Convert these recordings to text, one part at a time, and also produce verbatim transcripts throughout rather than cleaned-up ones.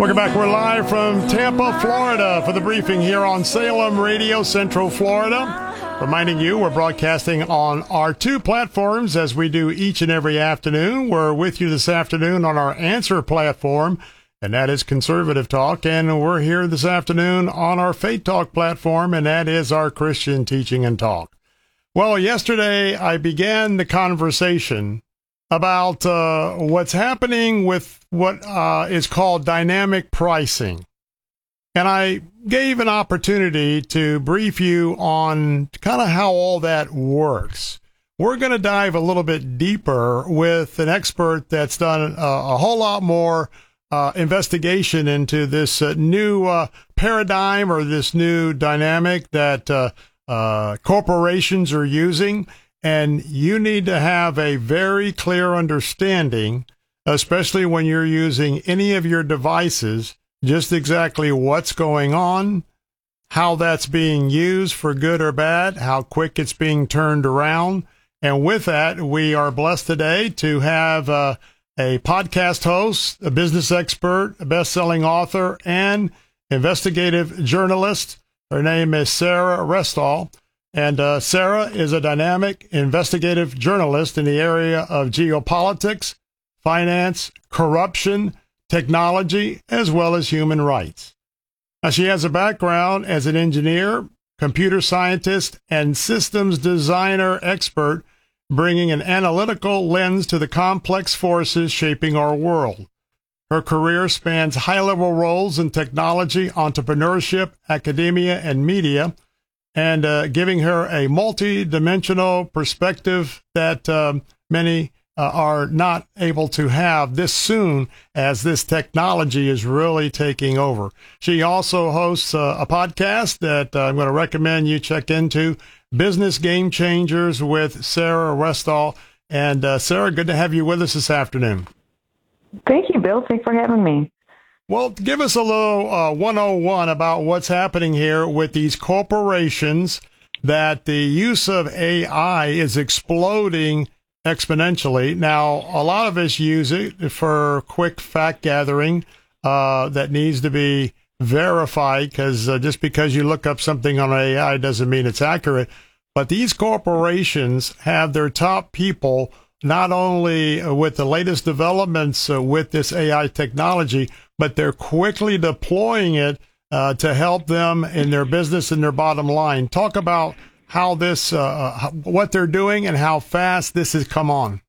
Welcome back. We're live from Tampa, Florida for the briefing here on Salem Radio, Central Florida. Reminding you, we're broadcasting on our two platforms as we do each and every afternoon. We're with you this afternoon on our Answer platform, and that is Conservative Talk. And we're here this afternoon on our Faith Talk platform, and that is our Christian Teaching and Talk. Well, yesterday I began the conversation about uh, what's happening with what uh, is called dynamic pricing. And I gave an opportunity to brief you on kind of how all that works. We're going to dive a little bit deeper with an expert that's done a, a whole lot more uh, investigation into this uh, new uh, paradigm or this new dynamic that uh, uh, corporations are using. And you need to have a very clear understanding, especially when you're using any of your devices, just exactly what's going on, how that's being used for good or bad, how quick it's being turned around. And with that, we are blessed today to have uh, a podcast host, a business expert, a best-selling author, and investigative journalist. Her name is Sarah Restall. And uh, Sarah is a dynamic investigative journalist in the area of geopolitics, finance, corruption, technology, as well as human rights. Now, she has a background as an engineer, computer scientist, and systems designer expert, bringing an analytical lens to the complex forces shaping our world. Her career spans high-level roles in technology, entrepreneurship, academia, and media, and uh, giving her a multi-dimensional perspective that um, many uh, are not able to have this soon as this technology is really taking over. She also hosts uh, a podcast that uh, I'm going to recommend you check into, Business Game Changers with Sarah Restall. And uh, Sarah, good to have you with us this afternoon. Thank you, Bill. Thanks for having me. Well, give us a little uh, one oh one about what's happening here with these corporations, that the use of A I is exploding exponentially. Now, a lot of us use it for quick fact gathering uh, that needs to be verified, because uh, just because you look up something on A I doesn't mean it's accurate. But these corporations have their top people not only with the latest developments uh, with this A I technology, but they're quickly deploying it uh, to help them in their business and their bottom line. Talk about how this, uh, what they're doing and how fast this has come on.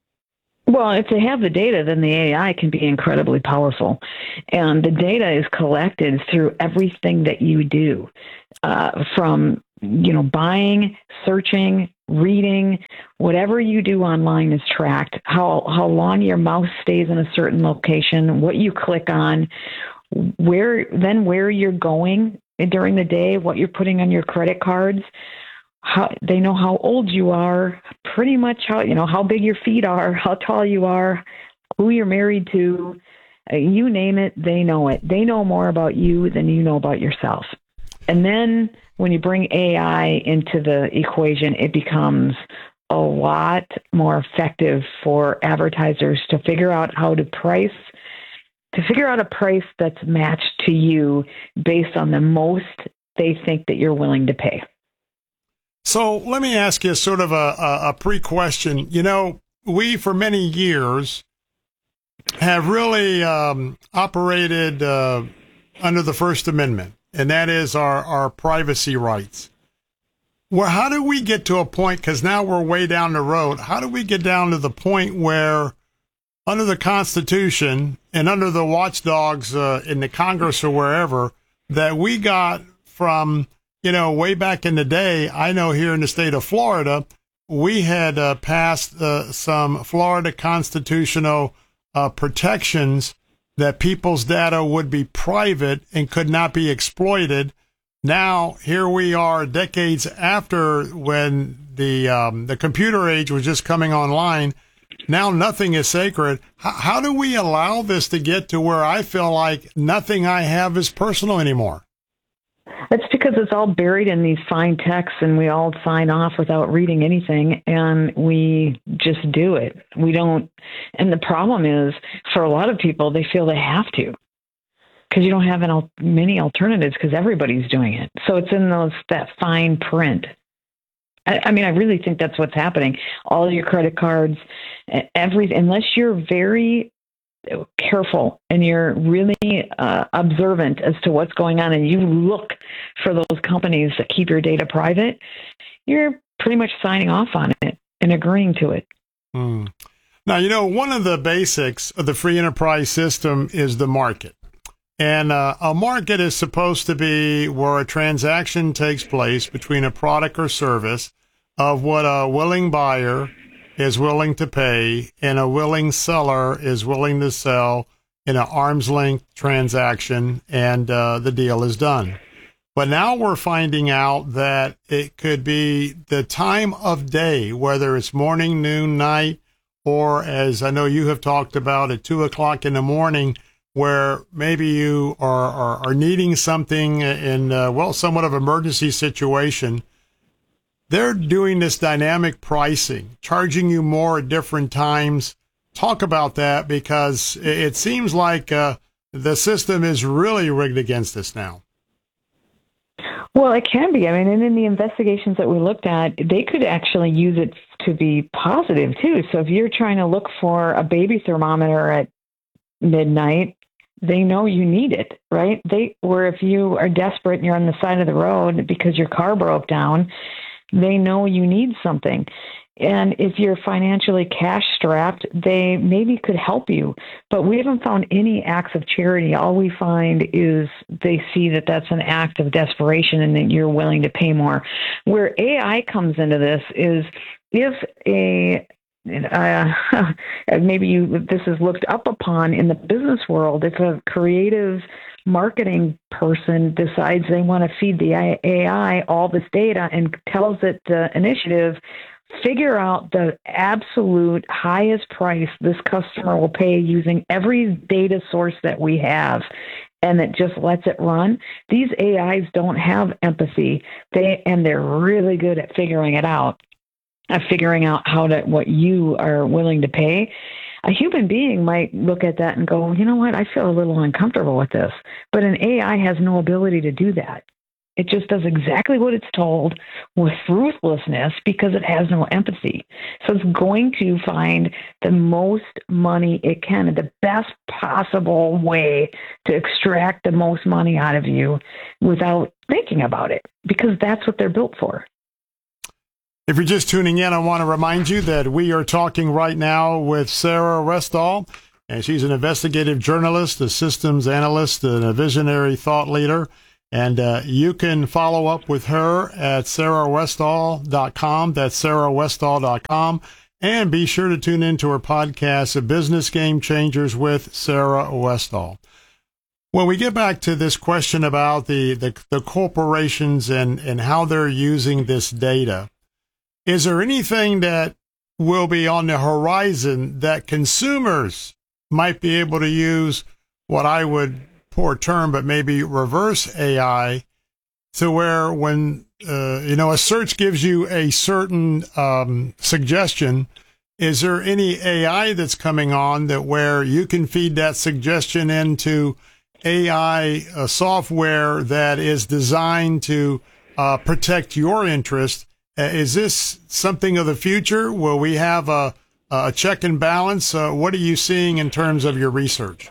Well, if they have the data, then the A I can be incredibly powerful. And the data is collected through everything that you do, uh, from, you know, buying, searching, reading, whatever you do online is tracked. How how long your mouse stays in a certain location, what you click on, where then where you're going during the day, what you're putting on your credit cards. How they know how old you are, pretty much how you know how big your feet are, how tall you are, who you're married to, uh, you name it, they know it. They know more about you than you know about yourself. And then when you bring A I into the equation, it becomes a lot more effective for advertisers to figure out how to price, to figure out a price that's matched to you based on the most they think that you're willing to pay. So let me ask you sort of a, a, a pre-question. You know, we for many years have really um, operated uh, under the First Amendment, and that is our, our privacy rights. Well, how do we get to a point, because now we're way down the road, how do we get down to the point where under the Constitution and under the watchdogs uh, in the Congress or wherever, that we got from, you know, way back in the day, I know here in the state of Florida, we had uh, passed uh, some Florida constitutional uh, protections that people's data would be private and could not be exploited. Now, here we are decades after, when the um, the computer age was just coming online. Now nothing is sacred. H- how do we allow this to get to where I feel like nothing I have is personal anymore? That's because it's all buried in these fine texts, and we all sign off without reading anything, and we just do it. We don't. And the problem is, for a lot of people, they feel they have to. because you don't have an al- many alternatives because everybody's doing it. So it's in those that fine print. I, I mean, I really think that's what's happening. All your credit cards, every unless you're very careful and you're really uh, observant as to what's going on, and you look for those companies that keep your data private, you're pretty much signing off on it and agreeing to it. Mm. Now, you know, one of the basics of the free enterprise system is the market. And uh, a market is supposed to be where a transaction takes place between a product or service of what a willing buyer is willing to pay and a willing seller is willing to sell in an arm's length transaction, and uh, the deal is done. But now we're finding out that it could be the time of day, whether it's morning, noon, night, or as I know you have talked about at two o'clock in the morning, where maybe you are, are, are needing something in, uh, well, somewhat of an emergency situation. They're doing this dynamic pricing, charging you more at different times. Talk about that, because it seems like uh, the system is really rigged against us now. Well, it can be. I mean, and in the investigations that we looked at, they could actually use it to be positive, too. So if you're trying to look for a baby thermometer at midnight, they know you need it, right? They, or if you are desperate and you're on the side of the road because your car broke down, they know you need something. And if you're financially cash strapped, they maybe could help you. But we haven't found any acts of charity. All we find is they see that that's an act of desperation and that you're willing to pay more. Where A I comes into this is if a uh, maybe you this is looked up upon in the business world, if a creative marketing person decides they want to feed the A I all this data and tells it the initiative, figure out the absolute highest price this customer will pay using every data source that we have, and it just lets it run. These A Is don't have empathy, they and they're really good at figuring it out, at figuring out how to what you are willing to pay. A human being might look at that and go, you know what, I feel a little uncomfortable with this. But an A I has no ability to do that. It just does exactly what it's told with ruthlessness because it has no empathy. So it's going to find the most money it can, the best possible way to extract the most money out of you without thinking about it, because that's what they're built for. If you're just tuning in, I want to remind you that we are talking right now with Sarah Westall, and she's an investigative journalist, a systems analyst, and a visionary thought leader. And uh, you can follow up with her at sarah westall dot com. That's sarah westall dot com. And be sure to tune into her podcast, Business Game Changers with Sarah Westall. When we get back to this question about the, the, the corporations and, and how they're using this data, is there anything that will be on the horizon that consumers might be able to use, what I would, poor term, but maybe reverse A I, to where when, uh, you know, a search gives you a certain um, suggestion, is there any A I that's coming on that where you can feed that suggestion into A I uh, software that is designed to uh, protect your interest? Uh, is this something of the future? Will we have a, a check and balance? Uh, what are you seeing in terms of your research?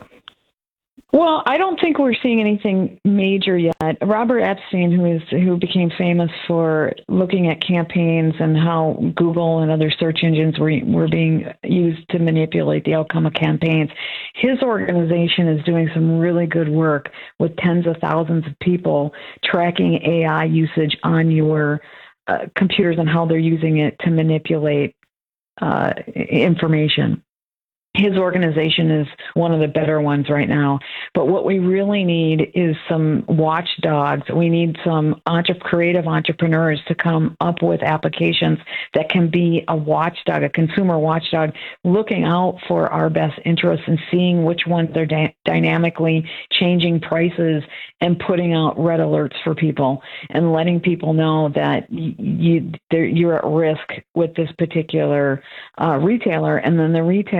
Well, I don't think we're seeing anything major yet. Robert Epstein, who is who became famous for looking at campaigns and how Google and other search engines were were being used to manipulate the outcome of campaigns, his organization is doing some really good work with tens of thousands of people tracking A I usage on your uh, computers and how they're using it to manipulate uh, information. His organization is one of the better ones right now. But what we really need is some watchdogs. We need some entre- creative entrepreneurs to come up with applications that can be a watchdog, a consumer watchdog, looking out for our best interests and seeing which ones are dy- dynamically changing prices and putting out red alerts for people and letting people know that you, you're at risk with this particular uh, retailer. And then the retailers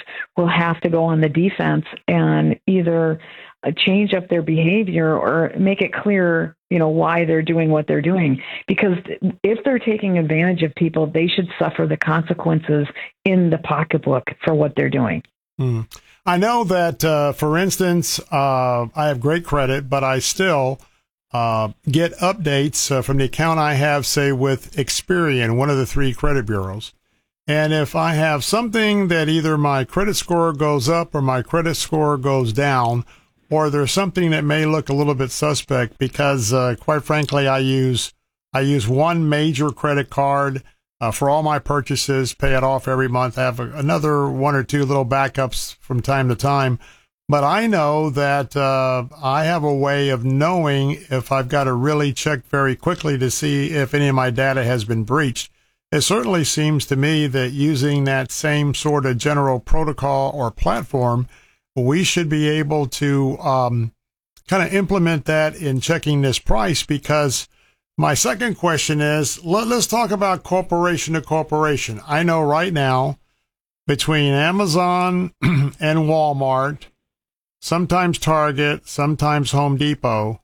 will have to go on the defense and either uh, change up their behavior or make it clear, you know, why they're doing what they're doing. Because if they're taking advantage of people, they should suffer the consequences in the pocketbook for what they're doing. Mm. I know that, uh, for instance, uh, I have great credit, but I still uh, get updates uh, from the account I have, say, with Experian, one of the three credit bureaus. And if I have something that either my credit score goes up or my credit score goes down, or there's something that may look a little bit suspect because, uh, quite frankly, I use I use one major credit card uh, for all my purchases, pay it off every month. I have a, another one or two little backups from time to time. But I know that uh, I have a way of knowing if I've got to really check very quickly to see if any of my data has been breached. It certainly seems to me that using that same sort of general protocol or platform, we should be able to um, kind of implement that in checking this price, because my second question is, let, let's talk about corporation to corporation. I know right now between Amazon and Walmart, sometimes Target, sometimes Home Depot,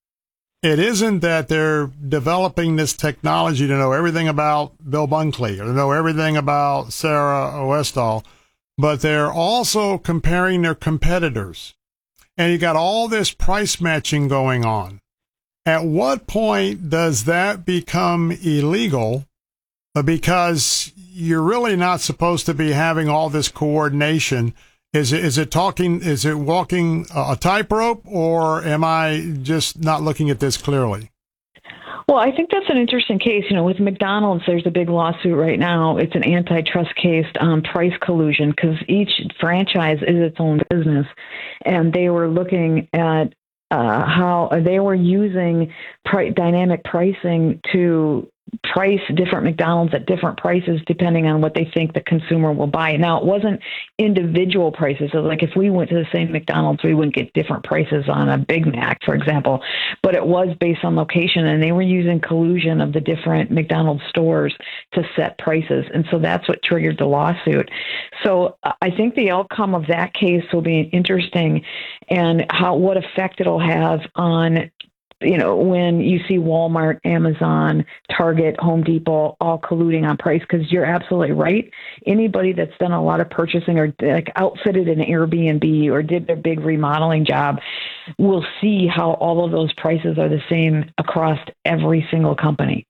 it isn't that they're developing this technology to know everything about Bill Bunkley or to know everything about Sarah Westall, but they're also comparing their competitors. And you got all this price matching going on. At what point does that become illegal? Because you're really not supposed to be having all this coordination. Is it, is it talking, is it walking a tightrope, or am I just not looking at this clearly? Well, I think that's an interesting case. You know, with McDonald's, there's a big lawsuit right now. It's an antitrust case on price collusion because each franchise is its own business. And they were looking at uh, how they were using pri- dynamic pricing to price different McDonald's at different prices depending on what they think the consumer will buy. Now, it wasn't individual prices. So like if we went to the same McDonald's, we wouldn't get different prices on a Big Mac, for example, but it was based on location, and they were using collusion of the different McDonald's stores to set prices. And so that's what triggered the lawsuit. So I think the outcome of that case will be interesting, and how what effect it'll have on, you know, when you see Walmart, Amazon, Target, Home Depot all colluding on price, because you're absolutely right. Anybody that's done a lot of purchasing or like outfitted an Airbnb or did their big remodeling job will see how all of those prices are the same across every single company.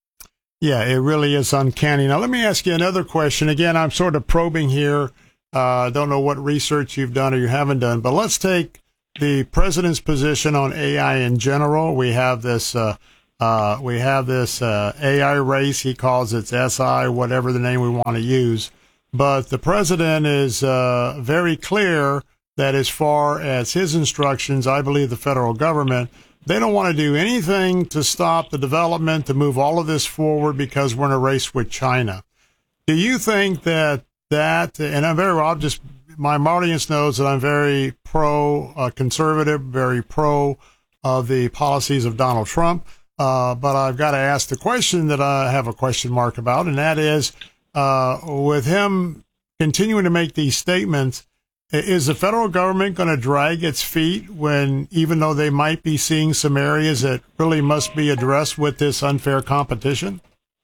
Yeah, it really is uncanny. Now, let me ask you another question. Again, I'm sort of probing here. I uh, don't know what research you've done or you haven't done, but let's take the president's position on A I in general. We have this, uh, uh, we have this uh, A I race. He calls it S I, whatever the name we want to use. But the president is uh, very clear that as far as his instructions, I believe the federal government, they don't want to do anything to stop the development, to move all of this forward, because we're in a race with China. Do you think that that, and I'm very, I'll just, my audience knows that I'm very pro-conservative, uh, very pro of the policies of Donald Trump. Uh, but I've got to ask the question that I have a question mark about, and that is, uh, with him continuing to make these statements, is the federal government going to drag its feet when, even though they might be seeing some areas that really must be addressed with this unfair competition?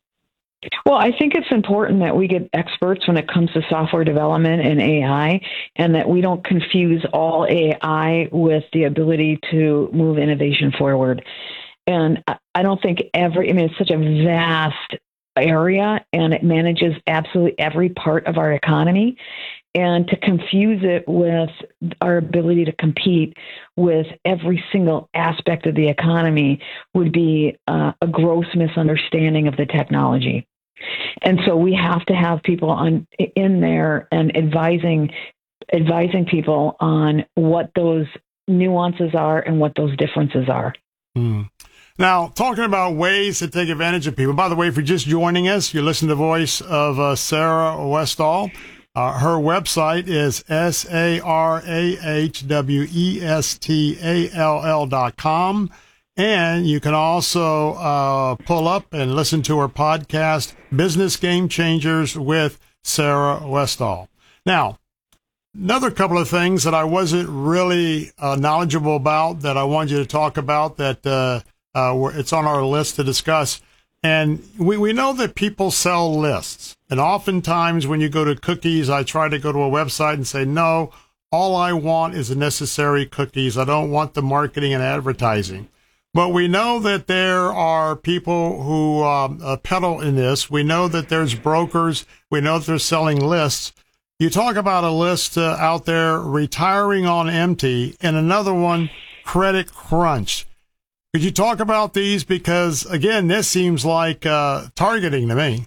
Well, I think it's important that we get experts when it comes to software development and A I, and that we don't confuse all A I with the ability to move innovation forward. And I don't think every, I mean, it's such a vast area, and it manages absolutely every part of our economy. And to confuse it with our ability to compete with every single aspect of the economy would be uh, a gross misunderstanding of the technology. And so we have to have people on in there and advising advising people on what those nuances are and what those differences are. Mm. Now, talking about ways to take advantage of people. By the way, if you're just joining us, you're listening to the voice of uh, Sarah Westall. Uh, her website is S A R A H W E S T A L L dot com. And you can also uh, pull up and listen to her podcast, Business Game Changers with Sarah Westall. Now, Another couple of things that I wasn't really uh, knowledgeable about that I wanted you to talk about that uh, uh, it's on our list to discuss. And we, we know that people sell lists. And oftentimes when you go to cookies, I try to go to a website and say, no, all I want is the necessary cookies. I don't want the marketing and advertising. But we know that there are people who um, uh, peddle in this. We know that there's brokers. We know that they're selling lists. You talk about a list uh, out there, retiring on empty, and another one, Credit Crunch. Could you talk about these? Because, again, this seems like uh, targeting to me.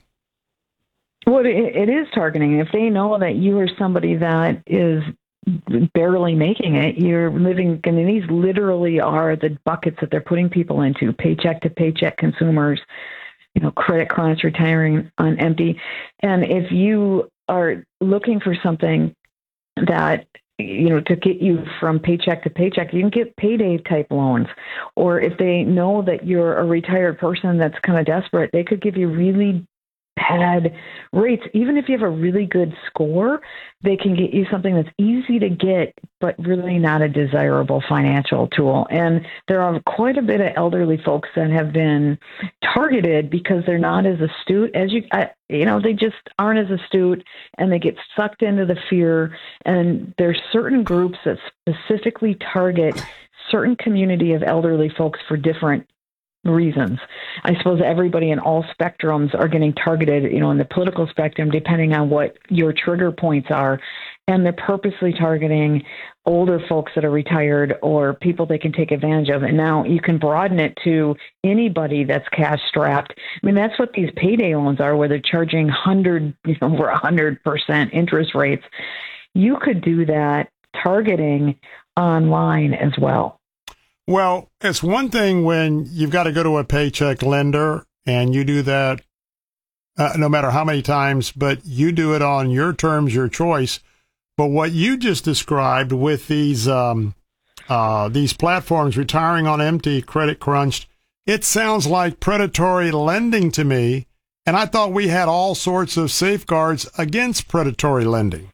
Well, it, it is targeting. If they know that you are somebody that is barely making it, you're living, and these literally are the buckets that they're putting people into, paycheck to paycheck consumers, you know, Credit Crunch, retiring on empty. And if you are looking for something that, you know, to get you from paycheck to paycheck, you can get payday type loans. Or if they know that you're a retired person that's kind of desperate, they could give you really bad rates. Even if you have a really good score, they can get you something that's easy to get, but really not a desirable financial tool. And there are quite a bit of elderly folks that have been targeted because they're not as astute as you, I, you know, they just aren't as astute, and they get sucked into the fear. And there's certain groups that specifically target certain community of elderly folks for different reasons. I suppose everybody in all spectrums are getting targeted, you know, in the political spectrum, depending on what your trigger points are. And they're purposely targeting older folks that are retired or people they can take advantage of. And now you can broaden it to anybody that's cash strapped. I mean, that's what these payday loans are, where they're charging hundred, you know, over a hundred percent interest rates. You could do that targeting online as well. Well, it's one thing when you've got to go to a paycheck lender and you do that uh, no matter how many times, but you do it on your terms, your choice. But what you just described with these um, uh, these platforms, retiring on empty, Credit Crunch, it sounds like predatory lending to me. And I thought we had all sorts of safeguards against predatory lending.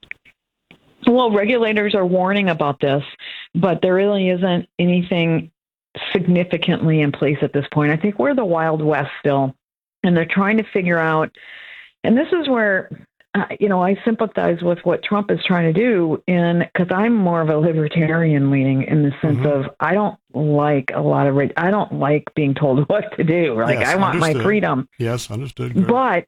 Well, regulators are warning about this, but there really isn't anything significantly in place at this point. I think we're the Wild West still, and they're trying to figure out, and this is where, uh, you know, I sympathize with what Trump is trying to do, in because I'm more of a libertarian leaning in the sense mm-hmm. of I don't like a lot of, I don't like being told what to do. Like, yes, I want understood. my freedom. Yes, understood. Great. But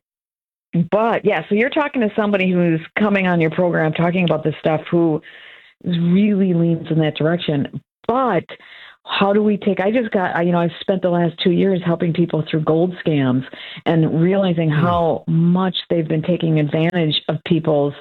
But yeah, so you're talking to somebody who's coming on your program talking about this stuff who really leans in that direction. But how do we take, I just got, you know, I've spent the last two years helping people through gold scams and realizing how much they've been taking advantage of people's,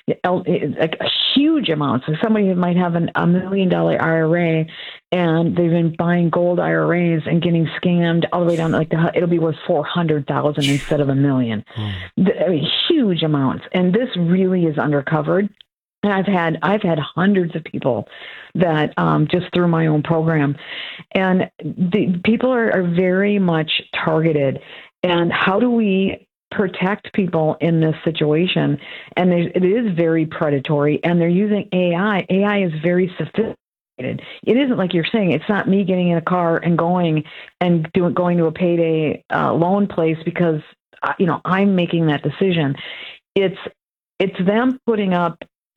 like huge amounts. So somebody who might have an, a million dollar I R A and they've been buying gold I R As and getting scammed all the way down, like the, it'll be worth four hundred thousand instead of a million. Mm. I mean, huge amounts. And this really is undercovered. And I've had I've had hundreds of people that um, just through my own program, and the people are, are very much targeted. And how do we protect people in this situation? And it is very predatory, and they're using A I. A I is very sophisticated. It isn't like you're saying. It's not me getting in a car and going and doing going to a payday uh, loan place because you know I'm making that decision. It's it's them putting up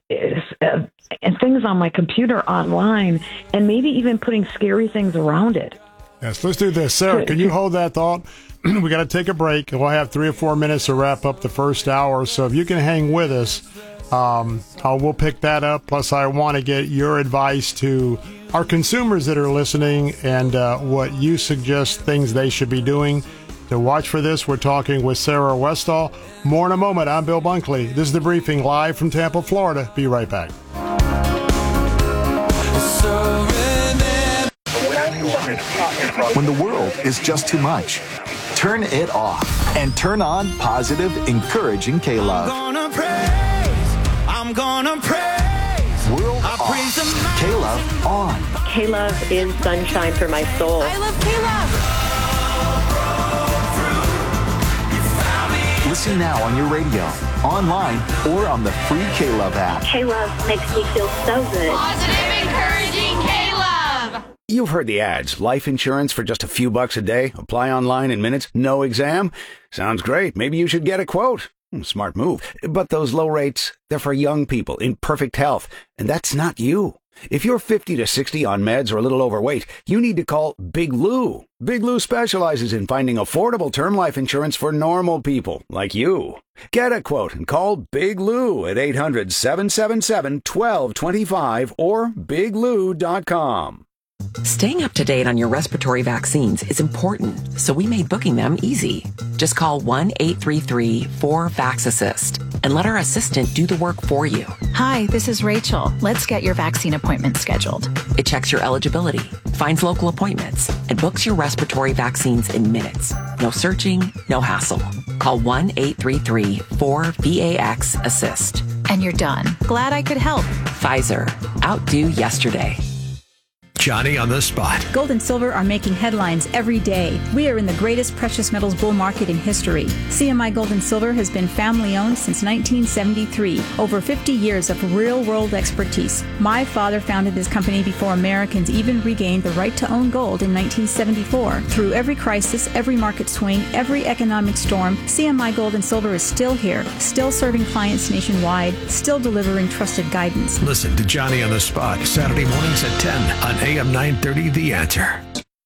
Uh, and things on my computer online, and maybe even putting scary things around it. Yes, let's do this. Sarah, can you hold that thought? We got to take a break. We'll have three or four minutes to wrap up the first hour. So if you can hang with us, um, uh, we'll pick that up. Plus, I want to get your advice to our consumers that are listening and uh, what you suggest things they should be doing. To watch for this, we're talking with Sarah Westall. More in a moment. I'm Bill Bunkley. This is The Briefing live from Tampa, Florida. Be right back. When the world is just too much, turn it off and turn on positive, encouraging K-Love. I'm gonna praise, I'm gonna praise. World I off. praise the K-Love on. K-Love is sunshine for my soul. I love K-Love. Listen now on your radio, online or on the free K-Love app. K-Love makes me feel so good. Positive, encouraging K-Love. You've heard the ads. Life insurance for just a few bucks a day. Apply online in minutes. No exam. Sounds great. Maybe you should get a quote. Smart move. But those low rates, they're for young people in perfect health. And that's not you. If you're fifty to sixty on meds or a little overweight, you need to call Big Lou. Big Lou specializes in finding affordable term life insurance for normal people like you. Get a quote and call Big Lou at eight hundred, seven seven seven, one two two five or big lou dot com. Staying up to date on your respiratory vaccines is important, so we made booking them easy. Just call one eight three three, four, VAX-ASSIST and let our assistant do the work for you. Hi, this is Rachel. Let's get your vaccine appointment scheduled. It checks your eligibility, finds local appointments, and books your respiratory vaccines in minutes. No searching, no hassle. Call one eight three three, four, VAX-ASSIST. And you're done. Glad I could help. Pfizer. Outdo yesterday. Johnny on the spot. Gold and silver are making headlines every day. We are in the greatest precious metals bull market in history. C M I Gold and Silver has been family-owned since nineteen seventy-three. Over fifty years of real-world expertise. My father founded this company before Americans even regained the right to own gold in nineteen seventy-four. Through every crisis, every market swing, every economic storm, C M I Gold and Silver is still here, still serving clients nationwide, still delivering trusted guidance. Listen to Johnny on the Spot, Saturday mornings at ten on A M nine thirty, The Answer.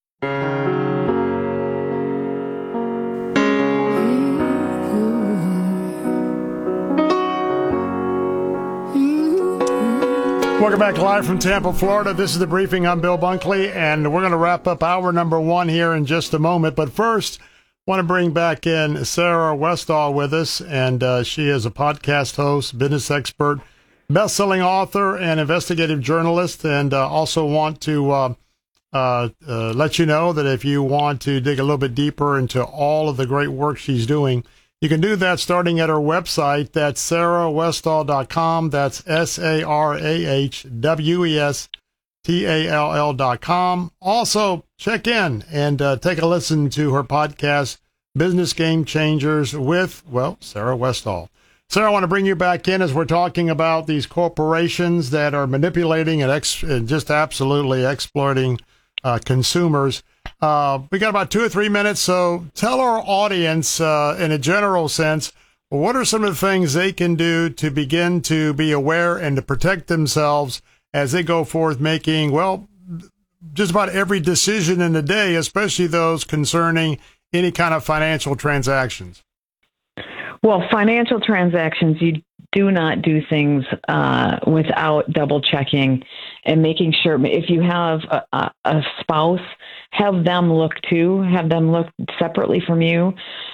Welcome back live from Tampa, Florida. This is The Briefing. I'm Bill Bunkley, and we're going to wrap up hour number one here in just a moment. But first, I want to bring back in Sarah Westall with us, and uh, she is a podcast host, business expert, best-selling author, and investigative journalist, and uh, also want to uh, uh, uh, let you know that if you want to dig a little bit deeper into all of the great work she's doing, you can do that starting at her website. That's sarah westall dot com. That's S A R A H W E S T A L L dot com. Also, check in and uh, take a listen to her podcast, Business Game Changers, with, well, Sarah Westall. Sarah, I want to bring you back in as we're talking about these corporations that are manipulating and, ex- and just absolutely exploiting uh, consumers. Uh, we got about two or three minutes, so tell our audience, uh, in a general sense, what are some of the things they can do to begin to be aware and to protect themselves as they go forth making, well, just about every decision in the day, especially those concerning any kind of financial transactions? Well, financial transactions, you do not do things uh, without double checking and making sure. If you have a, a spouse, have them look too, have them look separately from you.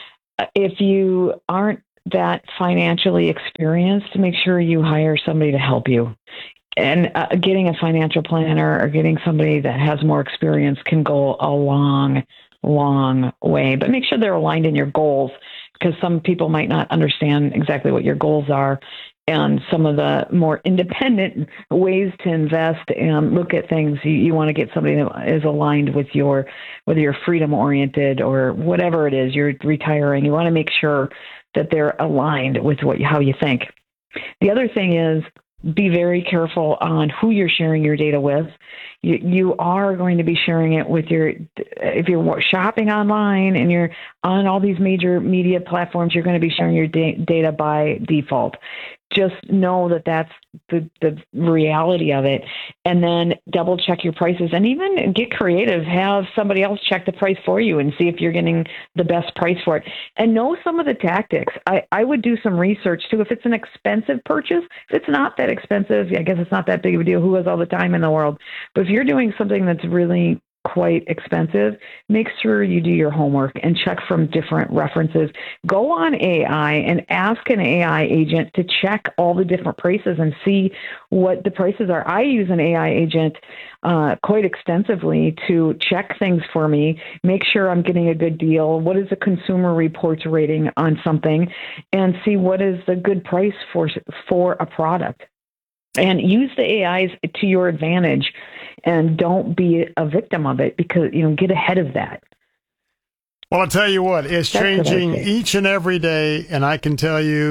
If you aren't that financially experienced, make sure you hire somebody to help you. And uh, getting a financial planner or getting somebody that has more experience can go a long, long way. But make sure they're aligned in your goals, because some people might not understand exactly what your goals are, and some of the more independent ways to invest and look at things. You, you want to get somebody that is aligned with your, whether you're freedom oriented or whatever it is, you're retiring. You want to make sure that they're aligned with what how you think. The other thing is, be very careful on who you're sharing your data with. You, you are going to be sharing it with your, if you're shopping online and you're on all these major media platforms, you're going to be sharing your da- data by default. Just know that that's the, the reality of it. And then double check your prices, and even get creative. Have somebody else check the price for you and see if you're getting the best price for it. And know some of the tactics. I, I would do some research too. If it's an expensive purchase, if it's not that expensive, I guess it's not that big of a deal. Who has all the time in the world? But if you're doing something that's really quite expensive, make sure you do your homework and check from different references. Go on A I and ask an A I agent to check all the different prices and see what the prices are. I use an A I agent uh, quite extensively to check things for me, make sure I'm getting a good deal. What is the Consumer Reports rating on something, and see what is the good price for for a product. And use the A Is to your advantage, and don't be a victim of it, because, you know, get ahead of that. Well, I'll tell you what, it's That's changing what each and every day, and I can tell you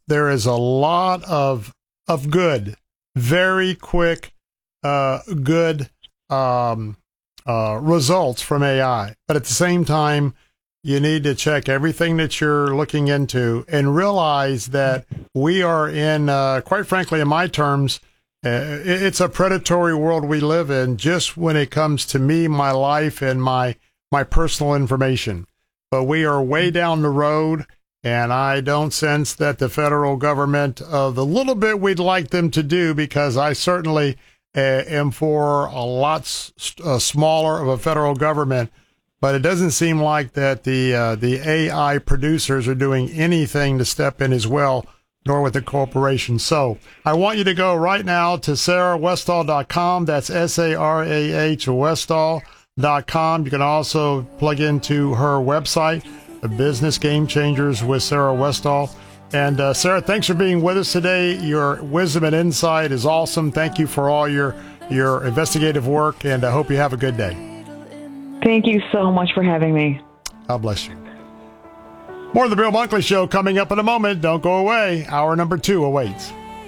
there is a lot of of good, very quick, uh, good um, uh, results from A I. But at the same time, you need to check everything that you're looking into and realize that we are in, uh, quite frankly, in my terms, uh, it's a predatory world we live in just when it comes to me, my life, and my my personal information. But we are way down the road, and I don't sense that the federal government, uh, the little bit we'd like them to do, because I certainly uh, am for a lot s- uh, smaller of a federal government, but it doesn't seem like that the uh, the A I producers are doing anything to step in as well, nor with the corporation. So I want you to go right now to sarah westall dot com. That's S A R A H Westall dot com. You can also plug into her website, The Business Game Changers with Sarah Westall. And uh, Sarah, thanks for being with us today. Your wisdom and insight is awesome. Thank you for all your, your investigative work, and I hope you have a good day. Thank you so much for having me. God bless you. More of the Bill Bunkley Show coming up in a moment. Don't go away. Hour number two awaits.